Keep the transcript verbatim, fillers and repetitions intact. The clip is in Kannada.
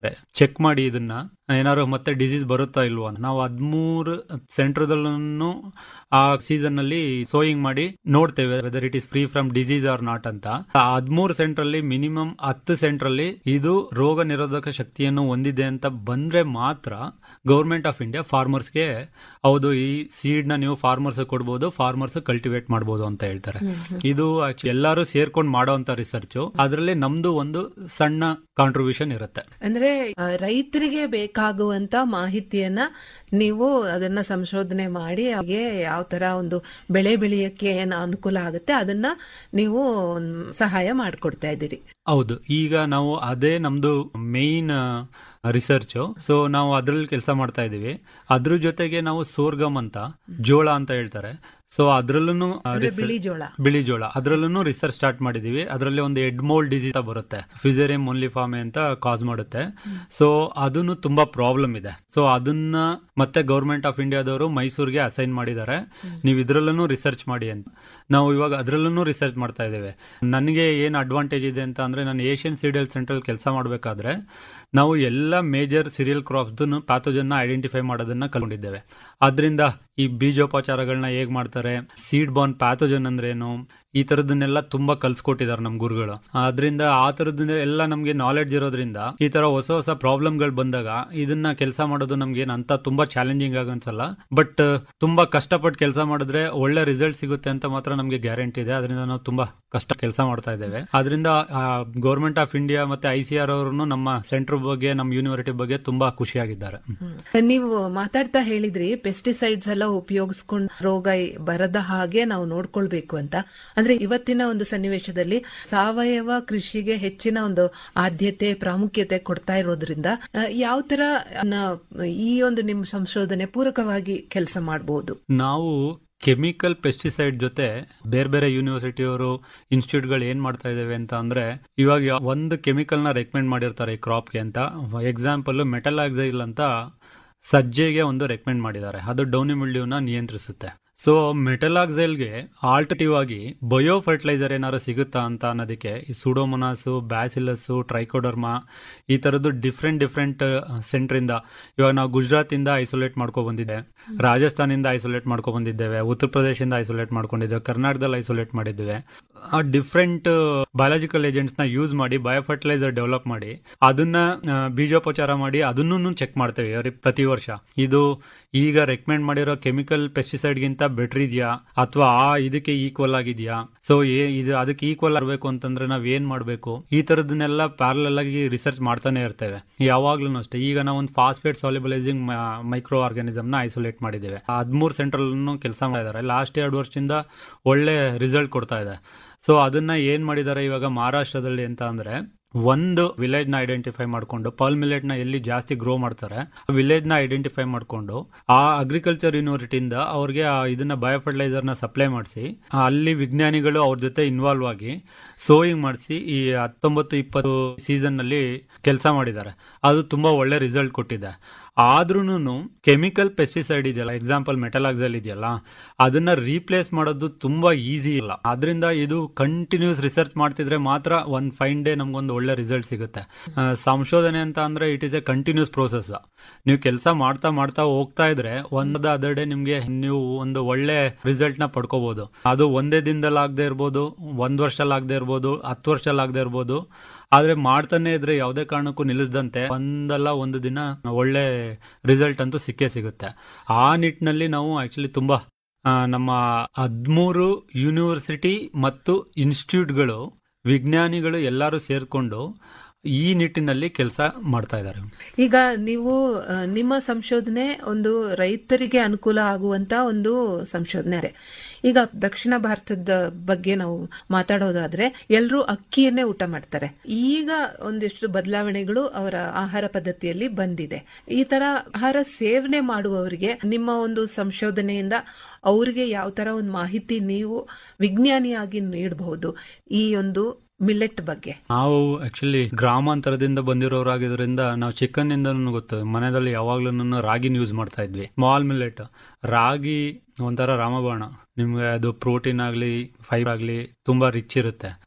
ಚೆಕ್ ಮಾಡಿ ಇದನ್ನ ಏನಾದ್ರು ಮತ್ತೆ ಡಿಸೀಸ್ ಬರುತ್ತಾ ಇಲ್ವಾ ಅಂತ. ನಾವು ಹದಿಮೂರು ಸೆಂಟರ್ದಲ್ಲೂ ಆ ಸೀಸನ್ ಅಲ್ಲಿ ಸೋಯಿಂಗ್ ಮಾಡಿ ನೋಡ್ತೇವೆ whether it is free from disease R not ಅಂತ. ಹದಿಮೂರು ಸೆಂಟರ್ ಅಲ್ಲಿ ಮಿನಿಮಮ್ ಹತ್ತು ಸೆಂಟರ್ ಅಲ್ಲಿ ಇದು ರೋಗ ನಿರೋಧಕ ಶಕ್ತಿಯನ್ನು ಹೊಂದಿದೆ ಅಂತ ಬಂದ್ರೆ ಮಾತ್ರ ಗೌರ್ಮೆಂಟ್ ಆಫ್ ಇಂಡಿಯಾ ಫಾರ್ಮರ್ಸ್ಗೆ ಹೌದು ಈ ಸೀಡ್ ನ ನೀವು ಫಾರ್ಮರ್ಸ್ ಕೊಡ್ಬೋದು, ಫಾರ್ಮರ್ಸ್ ಕಲ್ಟಿವೇಟ್ ಮಾಡಬಹುದು ಅಂತ ಹೇಳ್ತಾರೆ. ಇದು ಆಕ್ಚುಲಿ ಎಲ್ಲರೂ ಸೇರ್ಕೊಂಡು ಮಾಡೋಂತ ರಿಸರ್ಚ್. ಅದರಲ್ಲಿ ನಮ್ದು ಒಂದು ಸಣ್ಣ ಕಾಂಟ್ರಿಬ್ಯೂಷನ್ ಇರುತ್ತೆ. ಅಂದ್ರೆ ರೈತರಿಗೆ ಬೇಕಾಗುವಂತ ಮಾಹಿತಿಯನ್ನ ನೀವು ಅದನ್ನ ಸಂಶೋಧನೆ ಮಾಡಿ ಹಾಗೆ ಯಾವ ತರ ಒಂದು ಬೆಳೆ ಬೆಳೆಯಕ್ಕೆ ಏನು ಅನುಕೂಲ ಆಗುತ್ತೆ ಅದನ್ನ ನೀವು ಸಹಾಯ ಮಾಡಿಕೊಡ್ತಾ ಇದ್ದೀರಿ. ಹೌದು, ಈಗ ನಾವು ಅದೇ ನಮ್ದು ಮೇನ್ ರಿಸರ್ಚ್. ಸೊ ನಾವು ಅದ್ರಲ್ಲಿ ಕೆಲಸ ಮಾಡ್ತಾ ಇದೀವಿ. ಅದ್ರ ಜೊತೆಗೆ ನಾವು ಸೋರ್ಗಮ್ ಅಂತ ಜೋಳ ಅಂತ ಹೇಳ್ತಾರೆ. ಸೊ ಅದ್ರಲ್ಲೂ ಬಿಳಿ ಜೋಳ ಬಿಳಿ ಜೋಳ ಅದ್ರಲ್ಲೂ ರಿಸರ್ಚ್ ಸ್ಟಾರ್ಟ್ ಮಾಡಿದೀವಿ. ಅದರಲ್ಲಿ ಒಂದು ಎಡ್ಮೋಲ್ಡ್ ಡಿಸೀಸ್ ಬರುತ್ತೆ, ಫಿಸೇರಿಯಂ ಮೊನ್ಲಿಫಾಮೆ ಅಂತ ಕಾಸ್ ಮಾಡುತ್ತೆ. ಸೊ ಅದನ್ನು ತುಂಬಾ ಪ್ರಾಬ್ಲಮ್ ಇದೆ. ಸೊ ಅದನ್ನ ಮತ್ತೆ ಗೌರ್ಮೆಂಟ್ ಆಫ್ ಇಂಡಿಯಾದವರು ಮೈಸೂರಿಗೆ ಅಸೈನ್ ಮಾಡಿದ್ದಾರೆ, ನೀವು ಇದ್ರಲ್ಲೂ ರಿಸರ್ಚ್ ಮಾಡಿ ಅಂತ. ನಾವು ಇವಾಗ ಅದ್ರಲ್ಲೂ ರಿಸರ್ಚ್ ಮಾಡ್ತಾ ಇದ್ದೇವೆ. ನನಗೆ ಏನ್ ಅಡ್ವಾಂಟೇಜ್ ಇದೆ ಅಂತ ಅಂದ್ರೆ, ನಾನು ಏಷ್ಯನ್ ಸೀರಿಯಲ್ ಸೆಂಟರ್ ಕೆಲಸ ಮಾಡಬೇಕಾದ್ರೆ ನಾವು ಎಲ್ಲ major serial crops pathogen identify ಮಾಡೋದನ್ನ ಕಲ್ಕೊಂಡಿದ್ದೇವೆ. ಆದ್ರಿಂದ ಈ ಬೀಜೋಪಚಾರಗಳನ್ನ ಹೇಗ್ ಮಾಡ್ತಾರೆ, ಸೀಡ್ ಬಾರ್ನ್ ಪ್ಯಾಥೋಜನ್ ಅಂದ್ರೆ ಏನು, ಈ ತರದನ್ನೆಲ್ಲ ತುಂಬಾ ಕಲ್ಸ್ಕೊಟ್ಟಿದ್ದಾರೆ ನಮ್ ಗುರುಗಳು. ಅದರಿಂದ ಆ ತರದಿಂದ ಎಲ್ಲ ನಮ್ಗೆ ನಾಲೆಡ್ಜ್ ಇರೋದ್ರಿಂದ ಈ ತರ ಹೊಸ ಹೊಸ ಪ್ರಾಬ್ಲಮ್ಗಳು ಬಂದಾಗ ಇದನ್ನ ಕೆಲಸ ಮಾಡೋದು ನಮ್ಗೆ ಏನಂತ ತುಂಬಾ ಚಾಲೆಂಜಿಂಗ್ ಆಗ ಅನ್ಸಲ್ಲ. ಬಟ್ ತುಂಬಾ ಕಷ್ಟಪಟ್ಟು ಕೆಲಸ ಮಾಡಿದ್ರೆ ಒಳ್ಳೆ ರಿಸಲ್ಟ್ ಸಿಗುತ್ತೆ ಅಂತ ಮಾತ್ರ ನಮ್ಗೆ ಗ್ಯಾರಂಟಿ ಇದೆ. ಅದರಿಂದ ನಾವು ತುಂಬಾ ಕಷ್ಟ ಕೆಲಸ ಮಾಡ್ತಾ ಇದ್ದೇವೆ. ಅದರಿಂದ ಗೌರ್ಮೆಂಟ್ ಆಫ್ ಇಂಡಿಯಾ ಮತ್ತೆ ಐ ಸಿ ಆರ್ ಅವರು ನಮ್ಮ ಸೆಂಟರ್ ಬಗ್ಗೆ, ನಮ್ಮ ಯೂನಿವರ್ಸಿಟಿ ಬಗ್ಗೆ ತುಂಬಾ ಖುಷಿಯಾಗಿದ್ದಾರೆ. ನೀವು ಮಾತಾಡ್ತಾ ಹೇಳಿದ್ರಿ ಪೆಸ್ಟಿಸೈಡ್ಸ್ ಎಲ್ಲ ಉಪಯೋಗಿಸ್ಕೊಂಡು ರೋಗ ಬರದ ಹಾಗೆ ನಾವು ನೋಡ್ಕೊಳ್ಬೇಕು ಅಂತ. ಅಂದ್ರೆ ಇವತ್ತಿನ ಒಂದು ಸನ್ನಿವೇಶದಲ್ಲಿ ಸಾವಯವ ಕೃಷಿಗೆ ಹೆಚ್ಚಿನ ಒಂದು ಆದ್ಯತೆ ಪ್ರಾಮುಖ್ಯತೆ ಕೊಡ್ತಾ ಇರೋದ್ರಿಂದ ಯಾವ ತರ ಈ ಒಂದು ನಿಮ್ಮ ಸಂಶೋಧನೆ ಪೂರಕವಾಗಿ ಕೆಲಸ ಮಾಡಬಹುದು? ನಾವು ಕೆಮಿಕಲ್ ಪೆಸ್ಟಿಸೈಡ್ ಜೊತೆ ಬೇರೆ ಬೇರೆ ಯೂನಿವರ್ಸಿಟಿಯವರು ಇನ್ಸ್ಟಿಟ್ಯೂಟ್ಗಳು ಏನ್ ಮಾಡ್ತಾ ಇದಾವೆ ಅಂತ ಅಂದ್ರೆ, ಇವಾಗ ಒಂದು ಕೆಮಿಕಲ್ ನ ರೆಕಮೆಂಡ್ ಮಾಡಿರ್ತಾರೆ ಈ ಕ್ರಾಪ್ಗೆ ಅಂತ. ಎಕ್ಸಾಂಪಲ್ ಮೆಟಲಾಕ್ಸೈಲ್ ಅಂತ ಸಜ್ಜೆಗೆ ಒಂದು ರೆಕಮೆಂಡ್ ಮಾಡಿದ್ದಾರೆ, ಅದು ಡೌನಿ ಮಿಲ್ಡ್ಯೂನ ನಿಯಂತ್ರಿಸುತ್ತೆ. ಸೊ ಮೆಟಲಾಕ್ಸೈಲ್ಗೆ ಆಲ್ಟರ್ನೇಟಿವ್ ಆಗಿ ಬಯೋ ಫರ್ಟಿಲೈಸರ್ ಏನಾದ್ರು ಸಿಗುತ್ತಾ ಅಂತ ಅನ್ನೋದಕ್ಕೆ ಈ ಸುಡೋಮೊನಾಸು, ಬ್ಯಾಸಿಲಸ್, ಟ್ರೈಕೋಡರ್ಮಾ ಈ ತರದ್ದು ಡಿಫ್ರೆಂಟ್ ಡಿಫ್ರೆಂಟ್ ಸೆಂಟರ್ ಇಂದ ಇವಾಗ ನಾವು ಗುಜರಾತ್ ಇಂದ ಐಸೋಲೇಟ್ ಮಾಡ್ಕೊ ಬಂದಿದ್ದೆ, ರಾಜಸ್ಥಾನಿಂದ ಐಸೋಲೇಟ್ ಮಾಡ್ಕೊ ಬಂದಿದ್ದೇವೆ, ಉತ್ತರ ಪ್ರದೇಶದಿಂದ ಐಸೋಲೇಟ್ ಮಾಡ್ಕೊಂಡಿದ್ದೇವೆ, ಕರ್ನಾಟಕದಲ್ಲಿ ಐಸೋಲೇಟ್ ಮಾಡಿದ್ದೇವೆ. ಆ ಡಿಫ್ರೆಂಟ್ ಬಯಾಲಜಿಕಲ್ ಏಜೆಂಟ್ಸ್ ನ ಯೂಸ್ ಮಾಡಿ ಬಯೋ ಫರ್ಟಿಲೈಸರ್ ಡೆವಲಪ್ ಮಾಡಿ ಅದನ್ನ ಬೀಜೋಪಚಾರ ಮಾಡಿ ಅದನ್ನು ಚೆಕ್ ಮಾಡ್ತೇವೆ ಪ್ರತಿ ವರ್ಷ. ಇದು ಈಗ ರೆಕಮೆಂಡ್ ಮಾಡಿರೋ ಕೆಮಿಕಲ್ ಪೆಸ್ಟಿಸೈಡ್ ಗಿಂತ ಬೆಟರ್ ಇದೆಯಾ ಅಥವಾ ಆ ಇದಕ್ಕೆ ಈಕ್ವಲ್ ಆಗಿದೆಯಾ, ಸೊ ಇದು ಅದಕ್ಕೆ ಈಕ್ವಲ್ ಆಗಬೇಕು ಅಂತಂದ್ರೆ ನಾವ್ ಏನ್ ಮಾಡ್ಬೇಕು, ಈ ತರದನ್ನೆಲ್ಲ ಪ್ಯಾರಲಲ್ ಆಗಿ ರಿಸರ್ಚ್ ಮಾಡ್ತಾನೆ ಇರ್ತೇವೆ ಯಾವಾಗ್ಲೂ ಅಷ್ಟೇ. ಈಗ ನಾವು ಒಂದು ಫಾಸ್ಫೇಟ್ ಸಾಲ್ಯುಬಲೈಸಿಂಗ್ ಮೈಕ್ರೋ ಆರ್ಗಾನಿಸಮ್ ನ ಐಸೋಲೇಟ್ ಮಾಡಿದ್ದೇವೆ. ಹದಿಮೂರು ಸೆಂಟ್ರಲ್ ಕೆಲಸ ಮಾಡಿದ್ದಾರೆ. ಲಾಸ್ಟ್ ಎರಡು ವರ್ಷದಿಂದ ಒಳ್ಳೆ ರಿಸಲ್ಟ್ ಕೊಡ್ತಾ ಇದೆ. ಸೊ ಅದನ್ನ ಏನ್ ಮಾಡಿದ್ದಾರೆ ಇವಾಗ ಮಹಾರಾಷ್ಟ್ರದಲ್ಲಿ ಅಂತ ಅಂದ್ರೆ, ಒಂದು ವಿಲೇಜ್ ನ ಐಡೆಂಟಿಫೈ ಮಾಡ್ಕೊಂಡು ಪರ್ಲ್ ಮಿಲೆಟ್ ನ ಎಲ್ಲಿ ಜಾಸ್ತಿ ಗ್ರೋ ಮಾಡ್ತಾರೆ ವಿಲೇಜ್ ನ ಐಡೆಂಟಿಫೈ ಮಾಡ್ಕೊಂಡು ಆ ಅಗ್ರಿಕಲ್ಚರ್ ಯೂನಿವರ್ಸಿಟಿಯಿಂದ ಅವ್ರಿಗೆ ಇದನ್ನ ಬಯೋಫರ್ಟಿಲೈಸರ್ ನ ಸಪ್ಲೈ ಮಾಡಿಸಿ ಅಲ್ಲಿ ವಿಜ್ಞಾನಿಗಳು ಅವ್ರ ಜೊತೆ ಇನ್ವಾಲ್ವ್ ಆಗಿ ಸೋಯಿಂಗ್ ಮಾಡಿಸಿ ಈ ಹತ್ತೊಂಬತ್ತು ಇಪ್ಪತ್ತು ಸೀಸನ್ ನಲ್ಲಿ ಕೆಲಸ ಮಾಡಿದ್ದಾರೆ. ಅದು ತುಂಬಾ ಒಳ್ಳೆ ರಿಸಲ್ಟ್ ಕೊಟ್ಟಿದೆ. ಆದ್ರೂನು ಕೆಮಿಕಲ್ ಪೆಸ್ಟಿಸೈಡ್ ಇದೆಯಲ್ಲ, ಎಕ್ಸಾಂಪಲ್ ಮೆಟಲಾಕ್ಸೈಲ್ ಇದೆಯಲ್ಲ, ಅದನ್ನ ರೀಪ್ಲೇಸ್ ಮಾಡೋದು ತುಂಬಾ ಈಸಿ ಇಲ್ಲ. ಅದರಿಂದ ಇದು ಕಂಟಿನ್ಯೂಸ್ ರಿಸರ್ಚ್ ಮಾಡ್ತಿದ್ರೆ ಮಾತ್ರ ಒಂದ್ ಫೈನ್ ಡೇ ನಮ್ಗೊಂದು ಒಳ್ಳೆ ರಿಸಲ್ಟ್ ಸಿಗುತ್ತೆ. ಸಂಶೋಧನೆ ಅಂತ ಅಂದ್ರೆ it is A continuous process. ನೀವು ಕೆಲಸ ಮಾಡ್ತಾ ಮಾಡ್ತಾ ಹೋಗ್ತಾ ಇದ್ರೆ ಒಂದ್ ಅದರ್ ಡೇ ನಿಮ್ಗೆ ನೀವು ಒಂದು ಒಳ್ಳೆ ರಿಸಲ್ಟ್ ನ ಪಡ್ಕೋಬಹುದು. ಅದು ಒಂದೇ ದಿನದಲ್ಲಿ ಆಗದೆ ಇರ್ಬೋದು, ಒಂದ್ ವರ್ಷದಲ್ಲಿ ಆಗದೆ ಇರ್ಬೋದು, ಹತ್ತು ವರ್ಷದಲ್ಲಿ ಆಗದೆ ಇರ್ಬೋದು. ಆದ್ರೆ ಮಾಡ್ತಾನೆ ಇದ್ರೆ ಯಾವುದೇ ಕಾರಣಕ್ಕೂ ನಿಲ್ಲಿಸದಂತೆ ಒಂದಲ್ಲ ಒಂದು ದಿನ ಒಳ್ಳೆ ರಿಸಲ್ಟ್ ಅಂತೂ ಸಿಕ್ಕೇ ಸಿಗುತ್ತೆ. ಆ ನಿಟ್ಟಿನಲ್ಲಿ ನಾವು ಆಕ್ಚುಲಿ ತುಂಬಾ ನಮ್ಮ ಹದಿಮೂರು ಯೂನಿವರ್ಸಿಟಿ ಮತ್ತು ಇನ್ಸ್ಟಿಟ್ಯೂಟ್ಗಳು, ವಿಜ್ಞಾನಿಗಳು ಎಲ್ಲರೂ ಸೇರ್ಕೊಂಡು ಈ ನಿಟ್ಟಿನಲ್ಲಿ ಕೆಲಸ ಮಾಡ್ತಾ ಇದ್ದಾರೆ. ಈಗ ನೀವು ನಿಮ್ಮ ಸಂಶೋಧನೆ ಒಂದು ರೈತರಿಗೆ ಅನುಕೂಲ ಆಗುವಂತ ಒಂದು ಸಂಶೋಧನೆ ಇದೆ. ಈಗ ದಕ್ಷಿಣ ಭಾರತದ ಬಗ್ಗೆ ನಾವು ಮಾತಾಡೋದಾದ್ರೆ ಎಲ್ಲರೂ ಅಕ್ಕಿಯನ್ನೇ ಊಟ ಮಾಡ್ತಾರೆ. ಈಗ ಒಂದಿಷ್ಟು ಬದಲಾವಣೆಗಳು ಅವರ ಆಹಾರ ಪದ್ಧತಿಯಲ್ಲಿ ಬಂದಿದೆ. ಈ ತರ ಆಹಾರ ಸೇವನೆ ಮಾಡುವವರಿಗೆ ನಿಮ್ಮ ಒಂದು ಸಂಶೋಧನೆಯಿಂದ ಅವರಿಗೆ ಯಾವ ತರ ಒಂದು ಮಾಹಿತಿ ನೀವು ವಿಜ್ಞಾನಿಯಾಗಿ ನೀಡಬಹುದು ಈ ಒಂದು ಮಿಲೆಟ್ ಬಗ್ಗೆ? ನಾವು ಆಕ್ಚುಲಿ ಗ್ರಾಮಾಂತರದಿಂದ ಬಂದಿರೋರಾಗಿದ್ರಿಂದ ನಾವು ಚಿಕನ್ ಇಂದ ಗೊತ್ತು, ಮನೆಯಲ್ಲಿ ಯಾವಾಗ್ಲೂ ರಾಗಿನ ಯೂಸ್ ಮಾಡ್ತಾ ಇದ್ವಿ. ಸ್ಮಾಲ್ ಮಿಲೆಟ್ ರಾಗಿ ಒಂಥರ ರಾಮಬಾಣ, ನಿಮ್ಗೆ ಅದು ಪ್ರೋಟೀನ್ ಆಗ್ಲಿ ಫೈಬರ್ ಆಗ್ಲಿ ತುಂಬಾ ರಿಚ್ ಇರುತ್ತೆ.